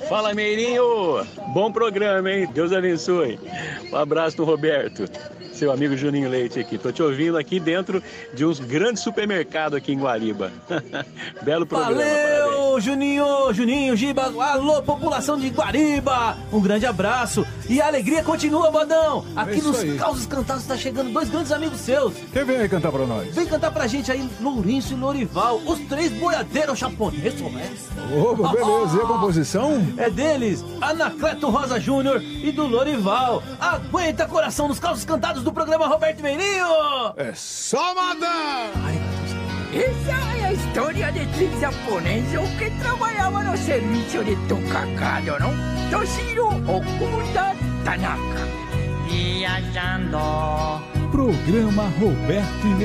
Fala, Meirinho! Bom programa, hein? Deus abençoe. Um abraço do Roberto, seu amigo Juninho Leite aqui. Tô te ouvindo aqui dentro de uns grandes supermercados aqui em Guariba. Belo programa. Valeu, parabéns. Juninho, Giba. Alô, população de Guariba. Um grande abraço. E a alegria continua, Bodão. Aqui nos Causos Cantados tá chegando dois grandes amigos seus. Quem vem aí cantar pra nós? Vem cantar pra gente aí, Lourenço e Lorival, os três boiadeiros japoneses, né? Opa, beleza. E a composição? É deles, Anacleto Rosa Júnior e do Lorival. Aguenta, coração, nos Causos Cantados do programa Roberto Meirinho. É só mandar! Essa é a história de três japoneses que trabalhavam no serviço de tocacado, não? Toshiro Okuda Tanaka. Viajando. Programa Roberto e